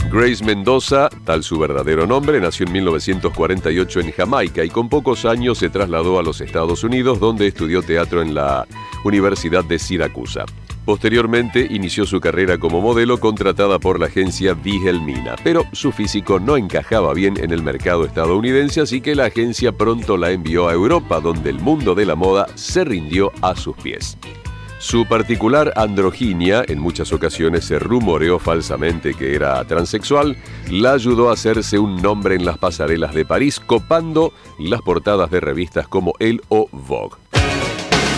Grace Mendoza, tal su verdadero nombre, nació en 1948 en Jamaica y con pocos años se trasladó a los Estados Unidos, donde estudió teatro en la Universidad de Siracusa. Posteriormente inició su carrera como modelo contratada por la agencia Wilhelmina, pero su físico no encajaba bien en el mercado estadounidense, así que la agencia pronto la envió a Europa, donde el mundo de la moda se rindió a sus pies. Su particular androginia, en muchas ocasiones se rumoreó falsamente que era transexual, la ayudó a hacerse un nombre en las pasarelas de París, copando las portadas de revistas como Elle o Vogue.